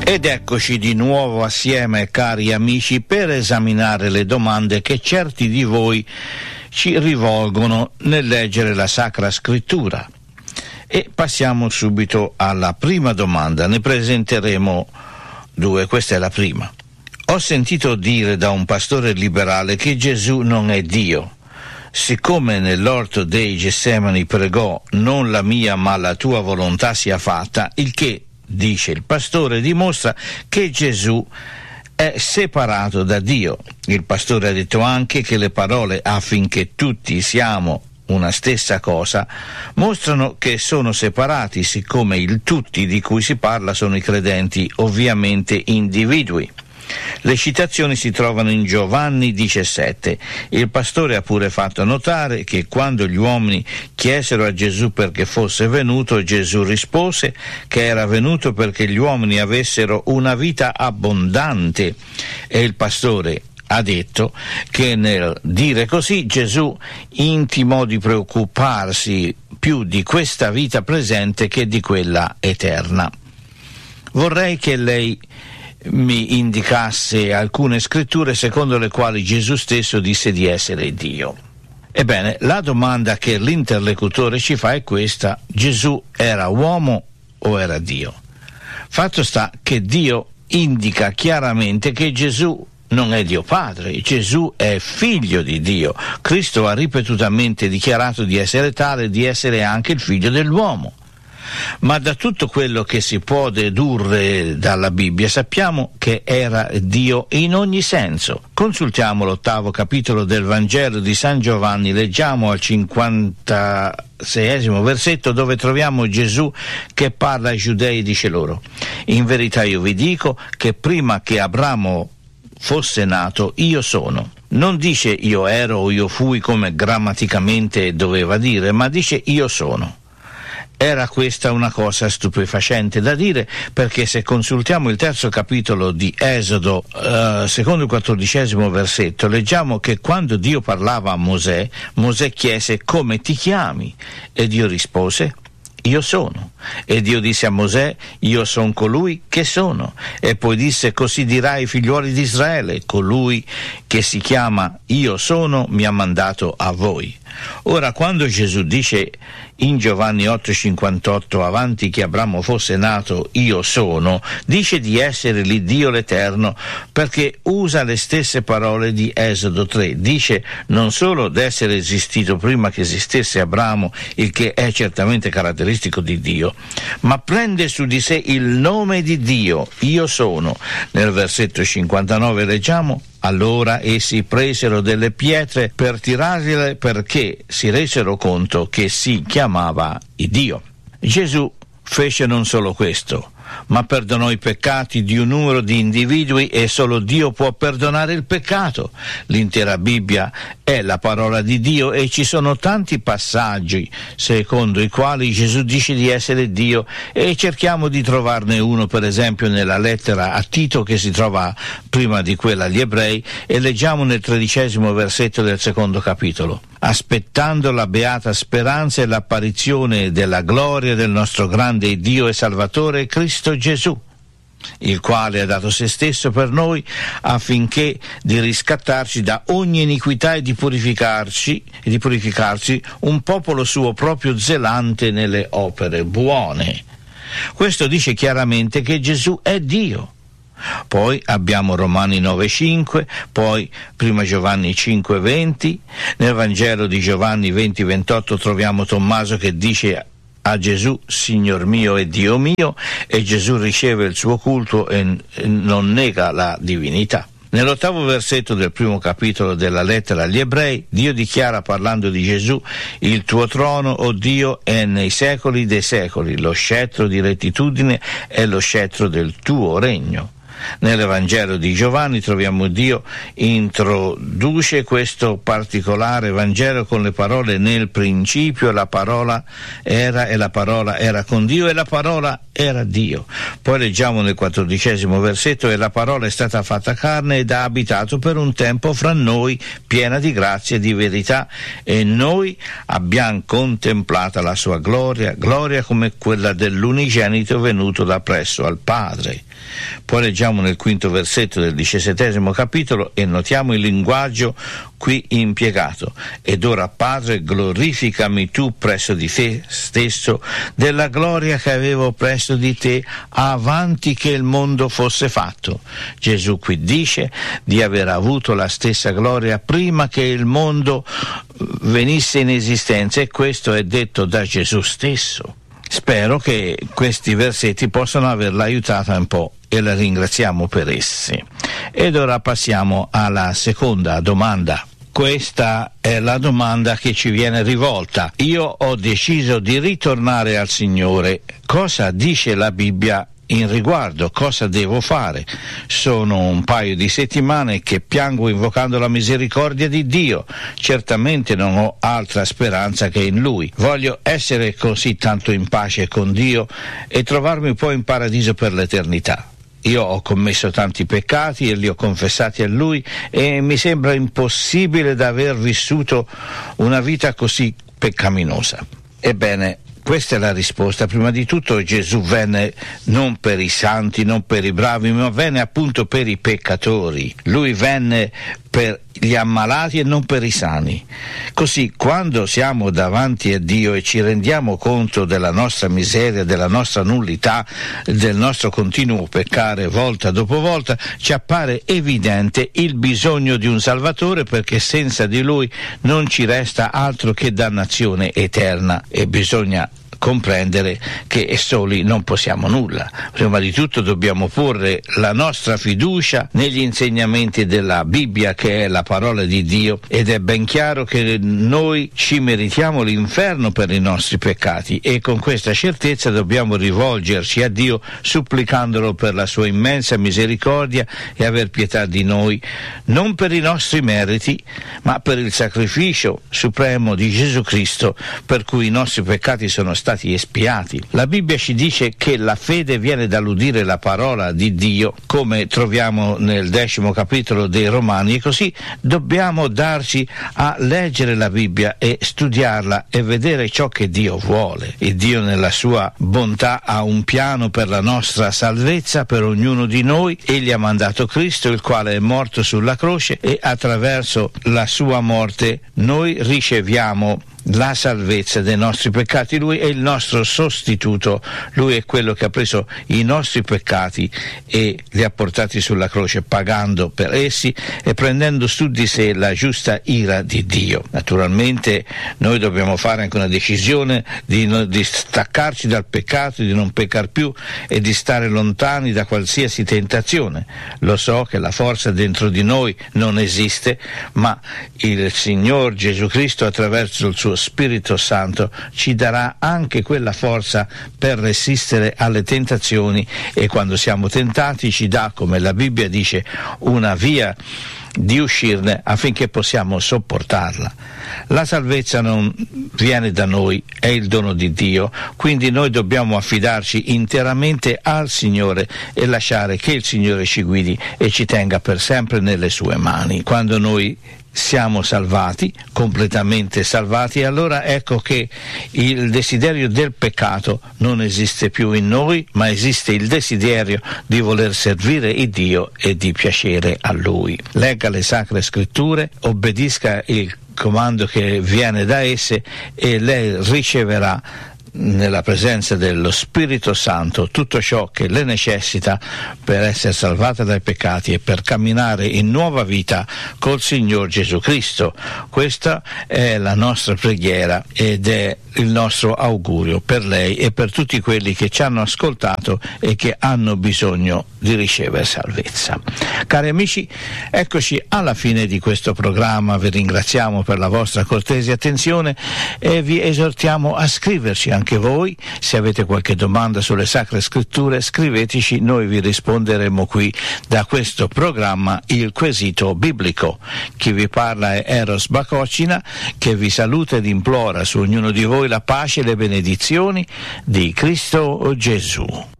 Ed eccoci di nuovo assieme, cari amici, per esaminare le domande che certi di voi ci rivolgono nel leggere la Sacra Scrittura. E passiamo subito alla prima domanda. Ne presenteremo due, questa è la prima. Ho sentito dire da un pastore liberale che Gesù non è Dio. Siccome nell'orto dei Getsemani pregò non la mia ma la tua volontà sia fatta, il che, dice il pastore, dimostra che Gesù è separato da Dio. Il pastore ha detto anche che le parole affinché tutti siamo una stessa cosa mostrano che sono separati, siccome il tutti di cui si parla sono i credenti, ovviamente individui. Le citazioni si trovano in Giovanni 17. Il pastore ha pure fatto notare che quando gli uomini chiesero a Gesù perché fosse venuto, Gesù rispose che era venuto perché gli uomini avessero una vita abbondante, e il pastore ha detto che nel dire così Gesù intimò di preoccuparsi più di questa vita presente che di quella eterna. Vorrei che lei mi indicasse alcune scritture secondo le quali Gesù stesso disse di essere Dio. Ebbene, la domanda che l'interlocutore ci fa è questa: Gesù era uomo o era Dio? Fatto sta che Dio indica chiaramente che Gesù non è Dio Padre, Gesù è figlio di Dio. Cristo ha ripetutamente dichiarato di essere tale, di essere anche il figlio dell'uomo. Ma da tutto quello che si può dedurre dalla Bibbia sappiamo che era Dio in ogni senso. Consultiamo l'8° capitolo del Vangelo di San Giovanni, leggiamo al 56° versetto, dove troviamo Gesù che parla ai giudei e dice loro: in verità io vi dico che prima che Abramo fosse nato io sono. Non dice io ero o io fui come grammaticamente doveva dire, ma dice io sono. Era questa una cosa stupefacente da dire, perché se consultiamo il 3° capitolo di Esodo, secondo il 14° versetto, leggiamo che quando Dio parlava a Mosè, Mosè chiese: come ti chiami? E Dio rispose: io sono. E Dio disse a Mosè: io son colui che sono. E poi disse: così dirai ai figliuoli di Israele: colui che si chiama io sono mi ha mandato a voi. Ora, quando Gesù dice in Giovanni 8,58 avanti che Abramo fosse nato io sono, dice di essere l'Iddio l'Eterno, perché usa le stesse parole di Esodo 3. Dice non solo d'essere esistito prima che esistesse Abramo, il che è certamente caratteristico di Dio, ma prende su di sé il nome di Dio, io sono. Nel versetto 59 leggiamo: allora essi presero delle pietre per tirarle, perché si resero conto che si chiamava Dio. Gesù fece non solo questo, ma perdonò i peccati di un numero di individui, e solo Dio può perdonare il peccato. L'intera Bibbia è la parola di Dio e ci sono tanti passaggi secondo i quali Gesù dice di essere Dio, e cerchiamo di trovarne uno, per esempio nella lettera a Tito, che si trova prima di quella agli Ebrei, e leggiamo nel 13° versetto del 2° capitolo: aspettando la beata speranza e l'apparizione della gloria del nostro grande Dio e Salvatore Cristo Gesù, il quale ha dato se stesso per noi affinché di riscattarci da ogni iniquità e di purificarci un popolo suo proprio zelante nelle opere buone. Questo dice chiaramente che Gesù è Dio. Poi abbiamo Romani 9,5, poi 1 Giovanni 5,20, nel Vangelo di Giovanni 20,28 troviamo Tommaso che dice a Gesù: Signor mio e Dio mio, e Gesù riceve il suo culto e non nega la divinità. Nell'8° versetto del 1° capitolo della lettera agli Ebrei, Dio dichiara, parlando di Gesù: il tuo trono, o Dio, è nei secoli dei secoli, lo scettro di rettitudine è lo scettro del tuo regno. Nell'Evangelo di Giovanni troviamo Dio introduce questo particolare Vangelo con le parole: nel principio la parola era, e la parola era con Dio, e la parola era Dio. Poi leggiamo nel 14° versetto: e la parola è stata fatta carne ed ha abitato per un tempo fra noi, piena di grazia e di verità, e noi abbiamo contemplata la sua gloria, gloria come quella dell'unigenito venuto da presso al Padre. Poi leggiamo nel 5° versetto del 17° capitolo e notiamo il linguaggio qui impiegato: ed ora Padre, glorificami tu presso di te stesso della gloria che avevo presso di te avanti che il mondo fosse fatto. Gesù qui dice di aver avuto la stessa gloria prima che il mondo venisse in esistenza, e questo è detto da Gesù stesso. Spero che questi versetti possano averla aiutata un po' e la ringraziamo per essi. Ed ora passiamo alla seconda domanda. Questa è la domanda che ci viene rivolta. Io ho deciso di ritornare al Signore. Cosa dice la Bibbia in riguardo? Cosa devo fare? Sono un paio di settimane che piango invocando la misericordia di Dio. Certamente non ho altra speranza che in Lui. Voglio essere così tanto in pace con Dio e trovarmi poi in paradiso per l'eternità. Io ho commesso tanti peccati e li ho confessati a Lui, e mi sembra impossibile da aver vissuto una vita così peccaminosa. Ebbene, questa è la risposta. Prima di tutto Gesù venne non per i santi, non per i bravi, ma venne appunto per i peccatori. Lui venne per gli ammalati e non per i sani. Così, quando siamo davanti a Dio e ci rendiamo conto della nostra miseria, della nostra nullità, del nostro continuo peccare volta dopo volta, ci appare evidente il bisogno di un Salvatore, perché senza di Lui non ci resta altro che dannazione eterna, e bisogna comprendere che soli non possiamo nulla. Prima di tutto dobbiamo porre la nostra fiducia negli insegnamenti della Bibbia, che è la parola di Dio, ed è ben chiaro che noi ci meritiamo l'inferno per i nostri peccati, e con questa certezza dobbiamo rivolgerci a Dio supplicandolo per la sua immensa misericordia e aver pietà di noi, non per i nostri meriti, ma per il sacrificio supremo di Gesù Cristo, per cui i nostri peccati sono stati espiati. La Bibbia ci dice che la fede viene dall'udire la parola di Dio, come troviamo nel 10° capitolo dei Romani, e così dobbiamo darci a leggere la Bibbia e studiarla e vedere ciò che Dio vuole. E Dio nella sua bontà ha un piano per la nostra salvezza, per ognuno di noi. Egli ha mandato Cristo, il quale è morto sulla croce, e attraverso la sua morte noi riceviamo la salvezza dei nostri peccati. Lui è il nostro sostituto, Lui è quello che ha preso i nostri peccati e li ha portati sulla croce, pagando per essi e prendendo su di sé la giusta ira di Dio. Naturalmente noi dobbiamo fare anche una decisione di staccarci dal peccato, di non peccare più e di stare lontani da qualsiasi tentazione. Lo so che la forza dentro di noi non esiste, ma il Signor Gesù Cristo, attraverso il suo Spirito Santo, ci darà anche quella forza per resistere alle tentazioni, e quando siamo tentati ci dà, come la Bibbia dice, una via di uscirne affinché possiamo sopportarla. La salvezza non viene da noi, è il dono di Dio, quindi noi dobbiamo affidarci interamente al Signore e lasciare che il Signore ci guidi e ci tenga per sempre nelle sue mani. Quando noi siamo salvati, completamente salvati, allora ecco che il desiderio del peccato non esiste più in noi, ma esiste il desiderio di voler servire il Dio e di piacere a Lui. Legga le Sacre Scritture, obbedisca il comando che viene da esse, e lei riceverà nella presenza dello Spirito Santo tutto ciò che le necessita per essere salvata dai peccati e per camminare in nuova vita col Signor Gesù Cristo. Questa è la nostra preghiera ed è il nostro augurio per lei e per tutti quelli che ci hanno ascoltato e che hanno bisogno di ricevere salvezza. Cari amici, eccoci alla fine di questo programma. Vi ringraziamo per la vostra cortese attenzione e vi esortiamo a scriverci anche voi. Se avete qualche domanda sulle Sacre Scritture, scriveteci, noi vi risponderemo qui da questo programma Il Quesito Biblico. Chi vi parla è Eros Bacocina, che vi saluta ed implora su ognuno di voi la pace e le benedizioni di Cristo Gesù.